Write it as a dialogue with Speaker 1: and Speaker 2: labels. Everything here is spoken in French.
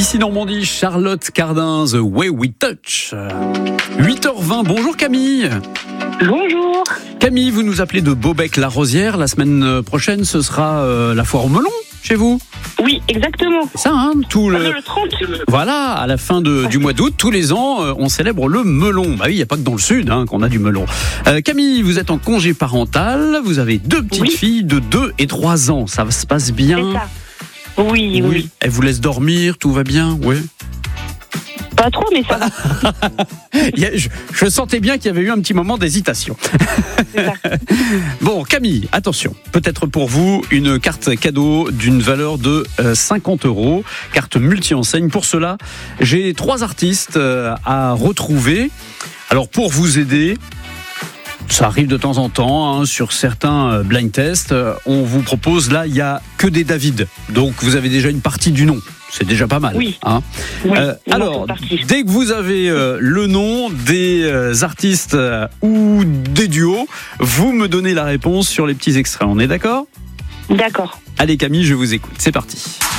Speaker 1: Ici Normandie, Charlotte Cardin, The Way We Touch. 8h20, bonjour Camille.
Speaker 2: Bonjour.
Speaker 1: Camille, vous nous appelez de Beaubec-la-Rosière. La semaine prochaine, ce sera la foire au melon chez vous.
Speaker 2: Oui, exactement.
Speaker 1: C'est ça, hein,
Speaker 2: Le 30.
Speaker 1: Voilà, à la fin du mois d'août, tous les ans, on célèbre le melon. Bah oui, il n'y a pas que dans le sud qu'on a du melon. Camille, vous êtes en congé parental, vous avez 2 petites filles de 2 et 3 ans. Ça se passe bien?
Speaker 2: C'est ça. Oui.
Speaker 1: Elle vous laisse dormir, tout va bien? Oui.
Speaker 2: Pas trop, mais ça va.
Speaker 1: Je sentais bien qu'il y avait eu un petit moment d'hésitation.
Speaker 2: C'est ça.
Speaker 1: Bon, Camille, attention. Peut-être pour vous une carte cadeau d'une valeur de 50 €. Carte multi-enseigne. Pour cela, j'ai 3 artistes à retrouver. Alors, pour vous aider, ça arrive de temps en temps, sur certains blind tests, on vous propose, là, il n'y a que des David. Donc, vous avez déjà une partie du nom. C'est déjà pas mal.
Speaker 2: Oui.
Speaker 1: Oui, alors, dès que vous avez le nom des artistes ou des duos, vous me donnez la réponse sur les petits extraits. On est d'accord ?
Speaker 2: D'accord.
Speaker 1: Allez Camille, je vous écoute. C'est parti.